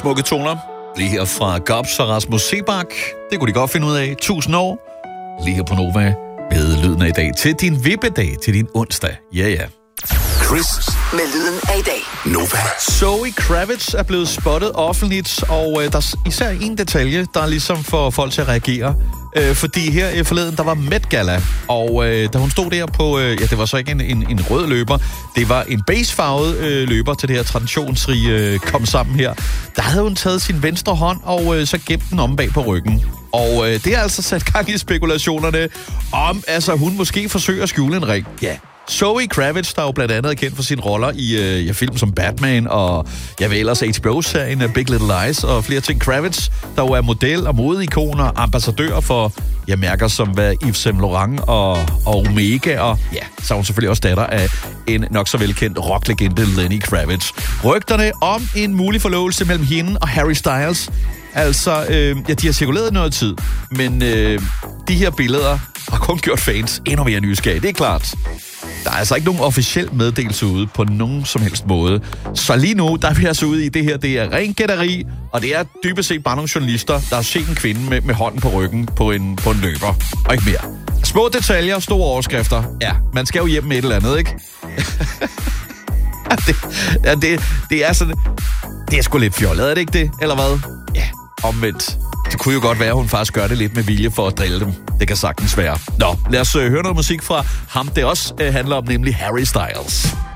Smukke toner. Lige her fra Gobs og Rasmus Sebak. Det kunne de godt finde ud af. 1000 år. Lige her på Nova med lyden af i dag. Til din vippedag, til din onsdag. Ja. Chris med lyden af i dag. Nova. Zoe Kravitz er blevet spottet offentligt, og der er især en detalje, der ligesom får folk til at reagere. Fordi her forleden, der var Met Gala, og da hun stod der på, det var så ikke en rød løber, det var en beigefarvet løber til det her traditionsrige kom sammen her. Der havde hun taget sin venstre hånd, og så gemt den om bag på ryggen. Og det har altså sat gang i spekulationerne om, altså hun måske forsøger at skjule en ring. Ja. Zoe Kravitz, der jo blandt andet er kendt for sine roller i film som Batman og ellers HBO-serien Big Little Lies og flere ting. Kravitz, der jo er model og modeikon og ambassadør for mærker som Yves Saint Laurent og Omega, og så er hun selvfølgelig også datter af en nok så velkendt rocklegende Lenny Kravitz. Rygterne om en mulig forlovelse mellem hende og Harry Styles, altså, de har cirkuleret noget tid, men de her billeder har kun gjort fans endnu mere nysgerrige, det er klart. Der er altså ikke nogen officiel meddelelse ude på nogen som helst måde. Så lige nu, der er vi altså ude i det her, det er ren gætteri, og det er dybest set bare nogle journalister, der har set en kvinde med hånden på ryggen på en løber, og ikke mere. Små detaljer, store overskrifter. Ja, man skal jo hjem med et eller andet, ikke? det er sådan... Det er sgu lidt fjollet, er det ikke det? Eller hvad? Ja, omvendt. Det kunne jo godt være, at hun faktisk gør det lidt med vilje for at drille dem. Det kan sagtens være. Nå, lad os høre noget musik fra ham, det også handler om, nemlig Harry Styles.